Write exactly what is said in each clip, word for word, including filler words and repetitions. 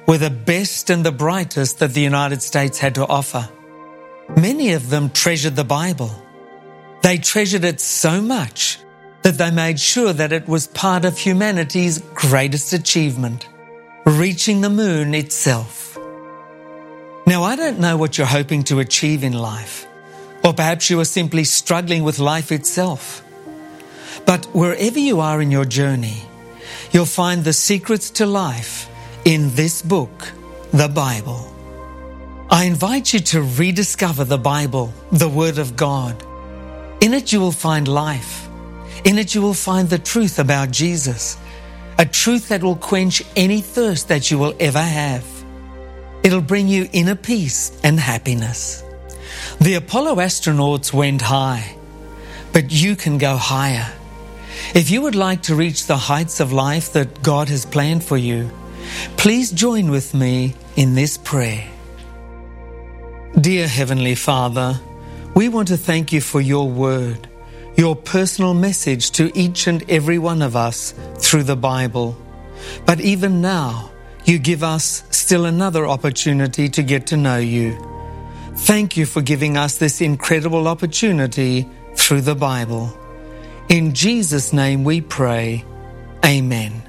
were the best and the brightest that the United States had to offer. Many of them treasured the Bible. They treasured it so much that they made sure that it was part of humanity's greatest achievement, reaching the moon itself. Now, I don't know what you're hoping to achieve in life, or perhaps you are simply struggling with life itself. But wherever you are in your journey, you'll find the secrets to life in this book, the Bible. I invite you to rediscover the Bible, the Word of God. In it you will find life. In it you will find the truth about Jesus, a truth that will quench any thirst that you will ever have. It'll bring you inner peace and happiness. The Apollo astronauts went high, but you can go higher. If you would like to reach the heights of life that God has planned for you, please join with me in this prayer. Dear Heavenly Father, we want to thank you for your word, your personal message to each and every one of us through the Bible. But even now, you give us still another opportunity to get to know you. Thank you for giving us this incredible opportunity through the Bible. In Jesus' name we pray. Amen.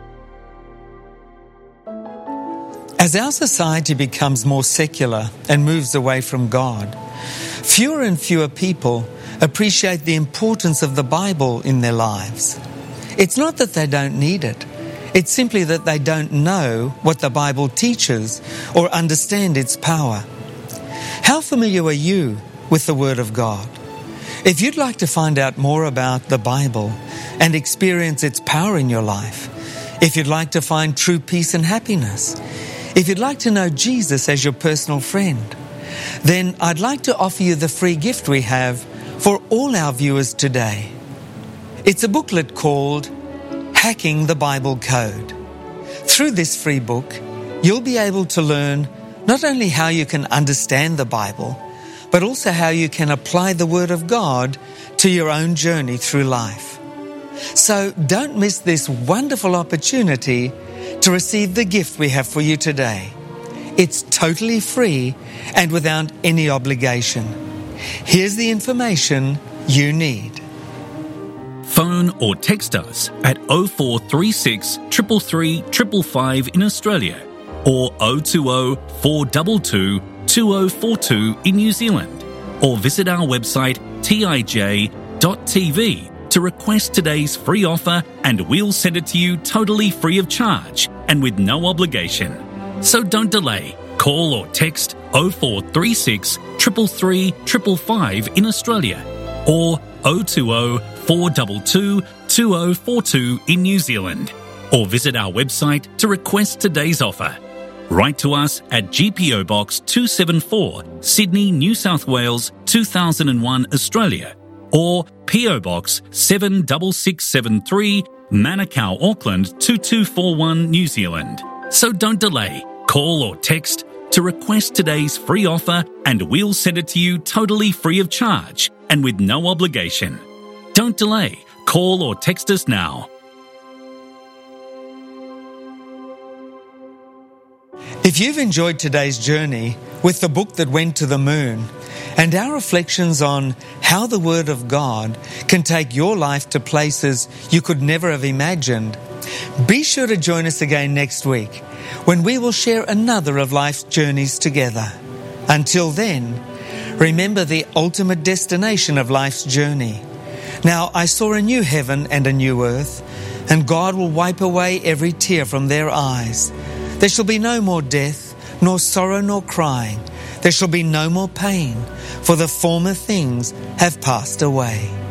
As our society becomes more secular and moves away from God, fewer and fewer people appreciate the importance of the Bible in their lives. It's not that they don't need it. It's simply that they don't know what the Bible teaches or understand its power. How familiar are you with the Word of God? If you'd like to find out more about the Bible and experience its power in your life, if you'd like to find true peace and happiness, if you'd like to know Jesus as your personal friend, then I'd like to offer you the free gift we have for all our viewers today. It's a booklet called Hacking the Bible Code. Through this free book, you'll be able to learn not only how you can understand the Bible, but also how you can apply the Word of God to your own journey through life. So don't miss this wonderful opportunity to receive the gift we have for you today. It's totally free and without any obligation. Here's the information you need. Phone or text us at oh four three six, three three three five five in Australia or oh two oh, four two two, two oh four two in New Zealand, or visit our website t i j dot t v to request today's free offer, and we'll send it to you totally free of charge and with no obligation. So don't delay. Call or text oh four three six, three three three five five in Australia or oh two oh, four two two, two oh four two in New Zealand, or visit our website to request today's offer. Write to us at G P O Box two seven four, Sydney, New South Wales, two thousand one, Australia, or P O Box seven six six seven three, Manukau, Auckland, two two four one, New Zealand. So don't delay. Call or text to request today's free offer, and we'll send it to you totally free of charge and with no obligation. Don't delay. Call or text us now. If you've enjoyed today's journey with the book that went to the moon and our reflections on how the Word of God can take your life to places you could never have imagined, be sure to join us again next week when we will share another of life's journeys together. Until then, remember the ultimate destination of life's journey. Now, I saw a new heaven and a new earth, and God will wipe away every tear from their eyes. There shall be no more death, nor sorrow, nor crying. There shall be no more pain, for the former things have passed away.